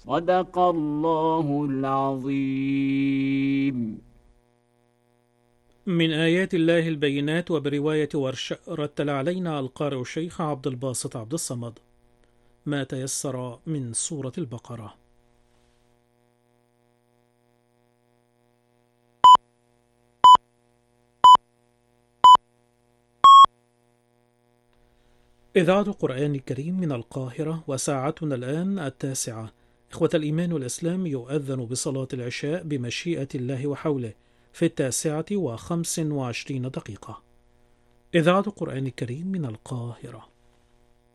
صدق الله العظيم. من آيات الله البينات. وبرواية ورش رتل علينا القارئ الشيخ عبد الباسط عبد الصمد ما تيسر من سورة البقرة. إذاعة القرآن الكريم من القاهرة، وساعتنا الآن 9:00. إخوة الإيمان والإسلام، يؤذن بصلاة العشاء بمشيئة الله وحوله في 9:25. إذاعة القرآن الكريم من القاهرة.